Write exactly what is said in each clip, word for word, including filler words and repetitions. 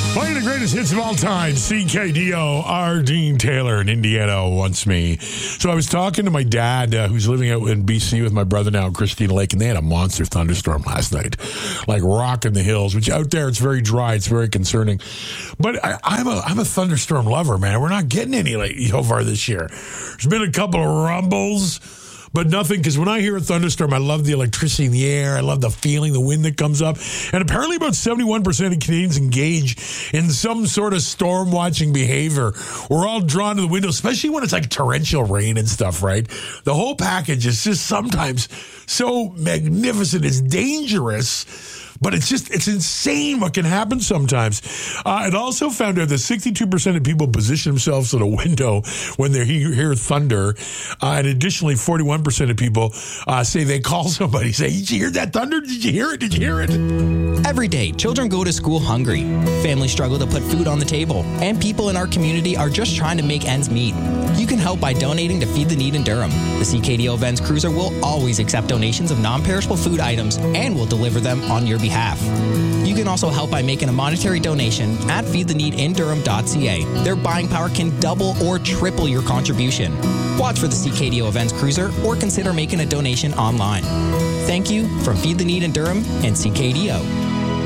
Playing the greatest hits of all time, C K D O, R. Dean Taylor in Indiana wants me. So I was talking to my dad, uh, who's living out in B C with my brother now, Christina Lake, and they had a monster thunderstorm last night, like rocking the hills, which out there, it's very dry, it's very concerning. But I, I'm a I'm a thunderstorm lover, man. We're not getting any like so far this year. There's been a couple of rumbles, but nothing, because when I hear a thunderstorm, I love the electricity in the air. I love the feeling, the wind that comes up. And apparently about seventy-one percent of Canadians engage in some sort of storm watching behavior. We're all drawn to the window, especially when it's like torrential rain and stuff, right? The whole package is just sometimes so magnificent. It's dangerous, but it's just, it's insane what can happen sometimes. Uh, it also found out that sixty-two percent of people position themselves to the window when they hear, hear thunder. Uh, and additionally, forty-one percent of people uh, say they call somebody, say, did you hear that thunder? Did you hear it? Did you hear it? Every day, children go to school hungry. Families struggle to put food on the table. And people in our community are just trying to make ends meet. You can help by donating to Feed the Need in Durham. The C K D O Events Cruiser will always accept donations of non-perishable food items and will deliver them on your behalf. You can also help by making a monetary donation at feed the need in durham dot c a. Their buying power can double or triple your contribution. Watch for the C K D O Events Cruiser or consider making a donation online. Thank you from Feed the Need in Durham and C K D O.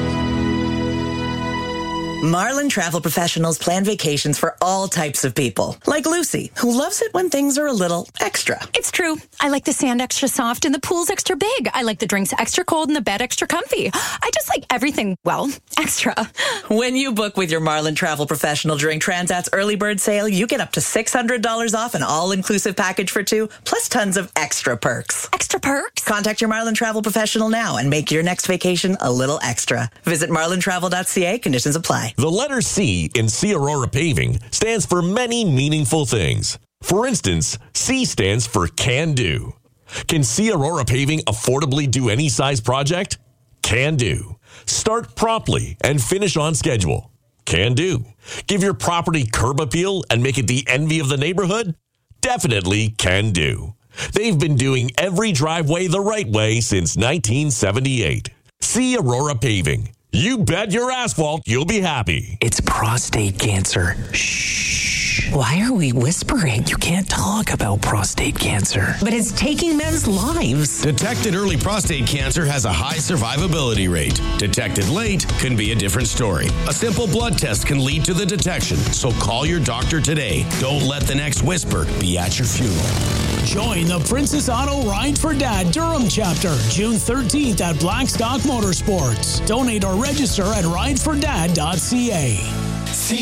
Marlin Travel Professionals plan vacations for all types of people, like Lucy, who loves it when things are a little extra. It's true. I like the sand extra soft and the pool's extra big. I like the drinks extra cold and the bed extra comfy. I just like everything, well, extra. When you book with your Marlin Travel Professional during Transat's early bird sale, you get up to six hundred dollars off an all-inclusive package for two, plus tons of extra perks. Extra perks? Contact your Marlin Travel Professional now and make your next vacation a little extra. Visit marlin travel dot c a. Conditions apply. The letter C in C Aurora Paving stands for many meaningful things. For instance, C stands for Can Do. Can C Aurora Paving affordably do any size project? Can do. Start promptly and finish on schedule. Can do. Give your property curb appeal and make it the envy of the neighborhood? Definitely can do. They've been doing every driveway the right way since nineteen seventy-eight. C Aurora Paving. You bet your asphalt you'll be happy. It's prostate cancer. Shh. Why are we whispering? You can't talk about prostate cancer. But it's taking men's lives. Detected early prostate cancer has a high survivability rate. Detected late can be a different story. A simple blood test can lead to the detection. So call your doctor today. Don't let the next whisper be at your funeral. Join the Princess Auto Ride for Dad Durham chapter June thirteenth at Blackstock Motorsports. Donate or register at ride for dad dot c a.